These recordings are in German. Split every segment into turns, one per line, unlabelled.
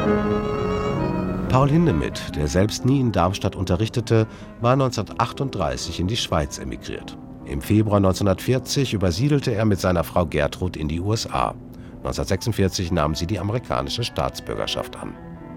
Paul Hindemith, der selbst nie in Darmstadt unterrichtete, war 1938 in die Schweiz emigriert. Im Februar 1940 übersiedelte er mit seiner Frau Gertrud in die USA. 1946 nahm sie die amerikanische Staatsbürgerschaft an.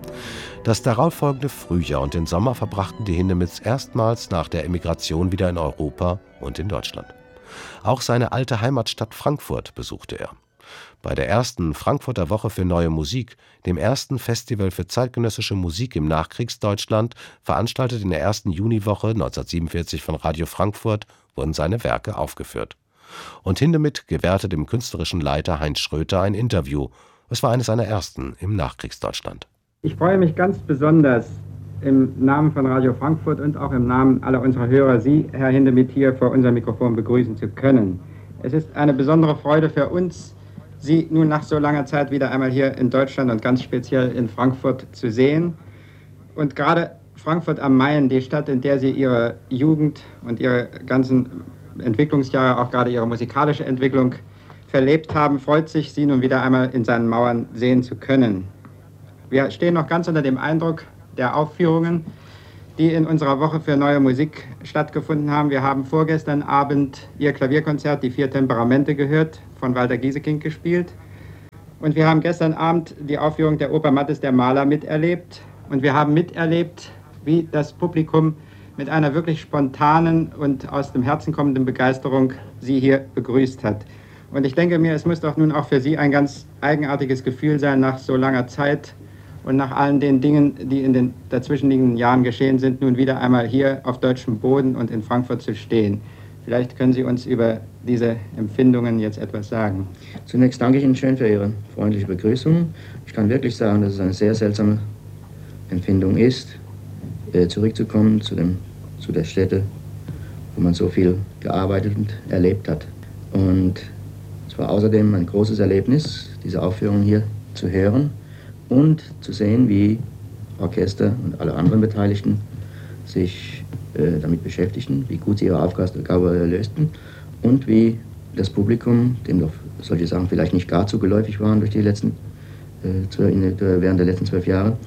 Das darauffolgende Frühjahr und den Sommer verbrachten die Hindemiths erstmals nach der Emigration wieder in Europa und in Deutschland. Auch seine alte Heimatstadt Frankfurt besuchte er. Bei der ersten Frankfurter Woche für Neue Musik, dem ersten Festival für zeitgenössische Musik im Nachkriegsdeutschland, veranstaltet in der ersten Juniwoche 1947 von Radio Frankfurt, wurden seine Werke aufgeführt. Und Hindemith gewährte dem künstlerischen Leiter Heinz Schröter ein Interview. Es war eines seiner ersten im Nachkriegsdeutschland.
Ich freue mich ganz besonders, im Namen von Radio Frankfurt und auch im Namen aller unserer Hörer, Sie, Herr Hindemith, hier vor unserem Mikrofon begrüßen zu können. Es ist eine besondere Freude für uns, Sie nun nach so langer Zeit wieder einmal hier in Deutschland und ganz speziell in Frankfurt zu sehen. Und gerade Frankfurt am Main, die Stadt, in der Sie Ihre Jugend und Ihre ganzen Entwicklungsjahre, auch gerade Ihre musikalische Entwicklung verlebt haben, freut sich, Sie nun wieder einmal in seinen Mauern sehen zu können. Wir stehen noch ganz unter dem Eindruck der Aufführungen, die in unserer Woche für Neue Musik stattgefunden haben. Wir haben vorgestern Abend Ihr Klavierkonzert, die 4 Temperamente, gehört, von Walter Gieseking gespielt. Und wir haben gestern Abend die Aufführung der Oper Mattes der Maler miterlebt. Und wir haben miterlebt, wie das Publikum mit einer wirklich spontanen und aus dem Herzen kommenden Begeisterung Sie hier begrüßt hat. Und ich denke mir, es muss doch nun auch für Sie ein ganz eigenartiges Gefühl sein, nach so langer Zeit und nach allen den Dingen, die in den dazwischenliegenden Jahren geschehen sind, nun wieder einmal hier auf deutschem Boden und in Frankfurt zu stehen. Vielleicht können Sie uns über diese Empfindungen jetzt etwas sagen.
Zunächst danke ich Ihnen schön für Ihre freundliche Begrüßung. Ich kann wirklich sagen, dass es eine sehr seltsame Empfindung ist, zurückzukommen zu der Stätte, wo man so viel gearbeitet und erlebt hat. Und es war außerdem ein großes Erlebnis, diese Aufführung hier zu hören und zu sehen, wie Orchester und alle anderen Beteiligten sich damit beschäftigten, wie gut sie ihre Aufgabe lösten und wie das Publikum, dem doch solche Sachen vielleicht nicht gar zu geläufig waren durch die während der letzten 12 Jahre,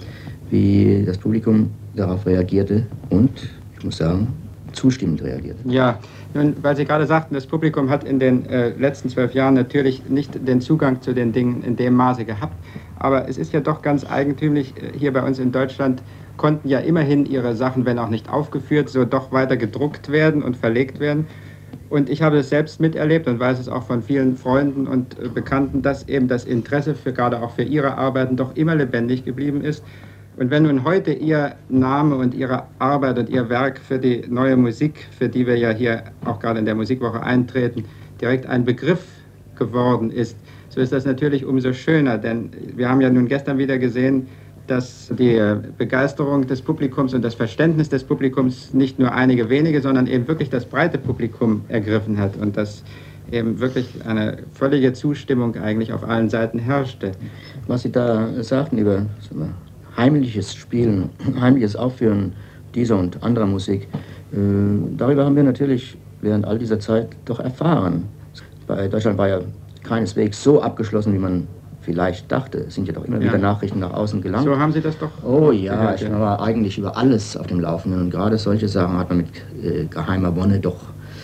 wie das Publikum darauf reagierte und, ich muss sagen, zustimmend reagierte.
Ja, nun, weil Sie gerade sagten, das Publikum hat in den letzten 12 Jahren natürlich nicht den Zugang zu den Dingen in dem Maße gehabt, aber es ist ja doch ganz eigentümlich, hier bei uns in Deutschland konnten ja immerhin ihre Sachen, wenn auch nicht aufgeführt, so doch weiter gedruckt werden und verlegt werden. Und ich habe es selbst miterlebt und weiß es auch von vielen Freunden und Bekannten, dass eben das Interesse gerade auch für ihre Arbeiten doch immer lebendig geblieben ist. Und wenn nun heute Ihr Name und Ihre Arbeit und Ihr Werk für die Neue Musik, für die wir ja hier auch gerade in der Musikwoche eintreten, direkt ein Begriff geworden ist, so ist das natürlich umso schöner. Denn wir haben ja nun gestern wieder gesehen, dass die Begeisterung des Publikums und das Verständnis des Publikums nicht nur einige wenige, sondern eben wirklich das breite Publikum ergriffen hat und dass eben wirklich eine völlige Zustimmung eigentlich auf allen Seiten herrschte.
Was Sie da sagten über heimliches Spielen, heimliches Aufführen dieser und anderer Musik, darüber haben wir natürlich während all dieser Zeit doch erfahren. Deutschland war ja keineswegs so abgeschlossen, wie man vielleicht dachte. Es sind ja doch immer wieder Nachrichten nach außen gelangt.
So haben Sie das doch.
Oh ja, ich war eigentlich über alles auf dem Laufenden und gerade solche Sachen hat man mit geheimer Wonne doch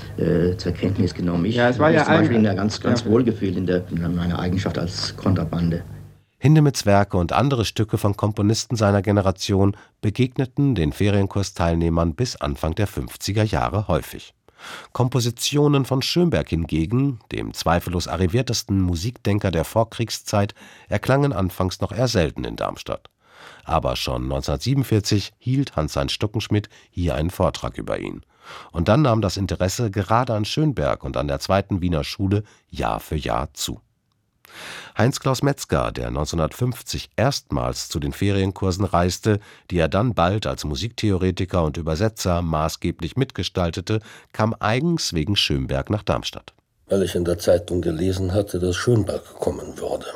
zur Kenntnis genommen. Ich
es war ja
zum Beispiel ganz wohlgefühlt in meiner Eigenschaft als Kontrabande.
Hindemiths Werke und andere Stücke von Komponisten seiner Generation begegneten den Ferienkursteilnehmern bis Anfang der 50er Jahre häufig. Kompositionen von Schönberg hingegen, dem zweifellos arriviertesten Musikdenker der Vorkriegszeit, erklangen anfangs noch eher selten in Darmstadt. Aber schon 1947 hielt Hans-Heinz Stuckenschmidt hier einen Vortrag über ihn. Und dann nahm das Interesse gerade an Schönberg und an der Zweiten Wiener Schule Jahr für Jahr zu. Heinz-Klaus Metzger, der 1950 erstmals zu den Ferienkursen reiste, die er dann bald als Musiktheoretiker und Übersetzer maßgeblich mitgestaltete, kam eigens wegen Schönberg nach Darmstadt.
Weil ich in der Zeitung gelesen hatte, dass Schönberg kommen würde.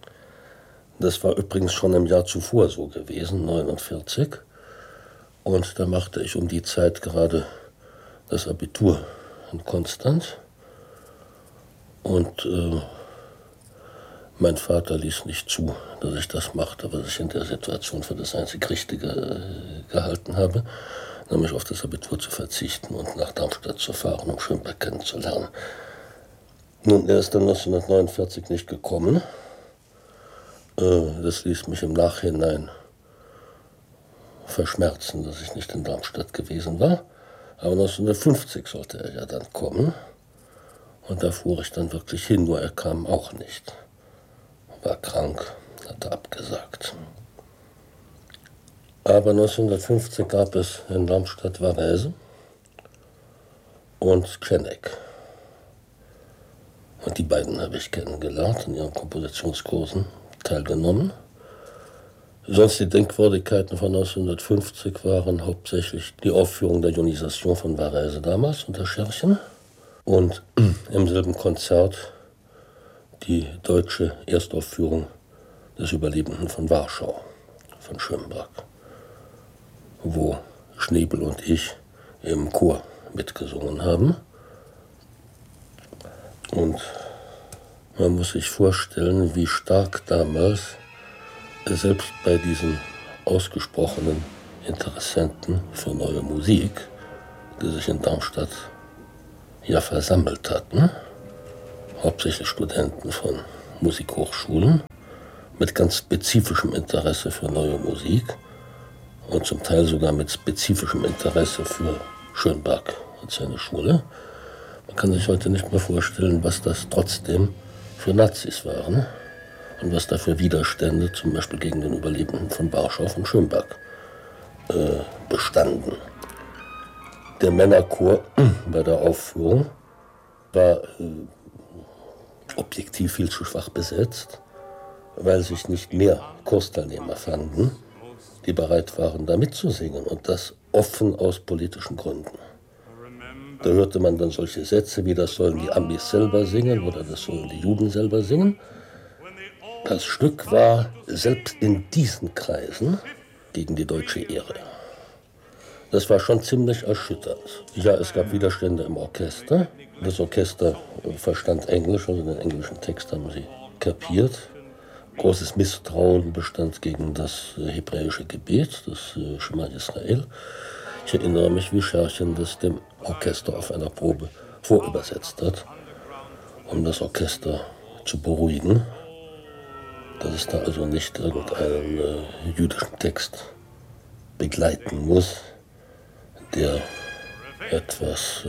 Das war übrigens schon im Jahr zuvor so gewesen, 1949. Und da machte ich um die Zeit gerade das Abitur in Konstanz. Und Mein Vater ließ nicht zu, dass ich das machte, was ich in der Situation für das einzig Richtige gehalten habe, nämlich auf das Abitur zu verzichten und nach Darmstadt zu fahren, um Schönberg kennenzulernen. Nun, er ist dann 1949 nicht gekommen. Das ließ mich im Nachhinein verschmerzen, dass ich nicht in Darmstadt gewesen war. Aber 1950 sollte er ja dann kommen. Und da fuhr ich dann wirklich hin, nur er kam auch nicht. War krank, hatte abgesagt. Aber 1950 gab es in Darmstadt Varese und Krenek. Und die beiden habe ich kennengelernt, in ihren Kompositionskursen teilgenommen. Sonst die Denkwürdigkeiten von 1950 waren hauptsächlich die Aufführung der Ionisation von Varese damals unter Scherchen und im selben Konzert die deutsche Erstaufführung des Überlebenden von Warschau, von Schönberg, wo Schnebel und ich im Chor mitgesungen haben. Und man muss sich vorstellen, wie stark damals, selbst bei diesen ausgesprochenen Interessenten für neue Musik, die sich in Darmstadt ja versammelt hatten, hauptsächlich Studenten von Musikhochschulen, mit ganz spezifischem Interesse für neue Musik und zum Teil sogar mit spezifischem Interesse für Schönberg und seine Schule. Man kann sich heute nicht mehr vorstellen, was das trotzdem für Nazis waren und was da für Widerstände zum Beispiel gegen den Überlebenden von Warschau von Schönberg bestanden. Der Männerchor bei der Aufführung war objektiv viel zu schwach besetzt, weil sich nicht mehr Kursteilnehmer fanden, die bereit waren, da mitzusingen, und das offen aus politischen Gründen. Da hörte man dann solche Sätze wie, das sollen die Amis selber singen oder das sollen die Juden selber singen. Das Stück war selbst in diesen Kreisen gegen die deutsche Ehre. Das war schon ziemlich erschütternd. Ja, es gab Widerstände im Orchester. Das Orchester verstand Englisch, also den englischen Text haben sie kapiert. Großes Misstrauen bestand gegen das hebräische Gebet, das Shema Yisrael. Ich erinnere mich, wie Scherchen das dem Orchester auf einer Probe vorübersetzt hat, um das Orchester zu beruhigen, dass es da also nicht irgendeinen jüdischen Text begleiten muss, der etwas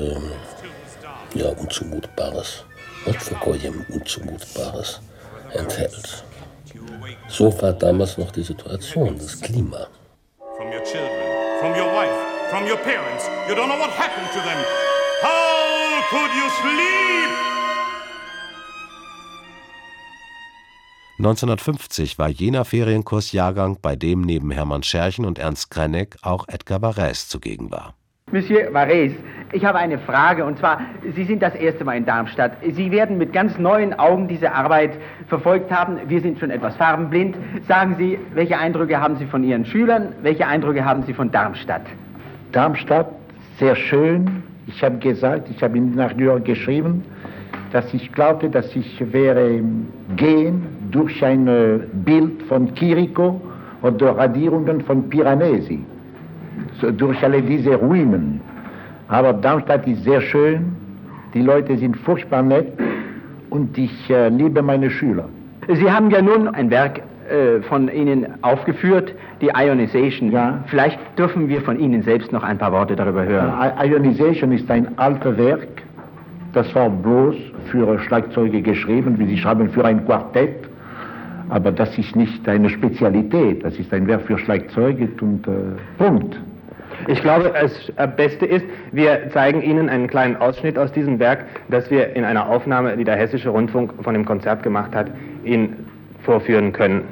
Unzumutbares, für Goyim Unzumutbares enthält. So war damals noch die Situation, das Klima.
From your children, from your wife, from your parents, you don't know what happened to them. How could you sleep?
1950 war jener Ferienkursjahrgang, bei dem neben Hermann Scherchen und Ernst Krenek auch Edgar Varèse zugegen war.
Monsieur Varèse, ich habe eine Frage, und zwar, Sie sind das erste Mal in Darmstadt. Sie werden mit ganz neuen Augen diese Arbeit verfolgt haben. Wir sind schon etwas farbenblind. Sagen Sie, welche Eindrücke haben Sie von Ihren Schülern? Welche Eindrücke haben Sie von Darmstadt?
Darmstadt, sehr schön. Ich habe gesagt, ich habe nach New York geschrieben, dass ich glaubte, dass ich wäre gehen durch ein Bild von Chirico oder Radierungen von Piranesi, so durch alle diese Ruinen. Aber Darmstadt ist sehr schön, die Leute sind furchtbar nett und ich liebe meine Schüler.
Sie haben ja nun ein Werk von Ihnen aufgeführt, die Ionization.
Ja.
Vielleicht dürfen wir von Ihnen selbst noch ein paar Worte darüber hören.
Ionization ist ein altes Werk, das war bloß für Schlagzeuge geschrieben, wie Sie schreiben, für ein Quartett. Aber das ist nicht eine Spezialität, das ist ein Werk für Schlagzeuge und Punkt.
Ich glaube, das Beste ist, wir zeigen Ihnen einen kleinen Ausschnitt aus diesem Werk, das wir in einer Aufnahme, die der Hessische Rundfunk von dem Konzert gemacht hat, Ihnen vorführen können.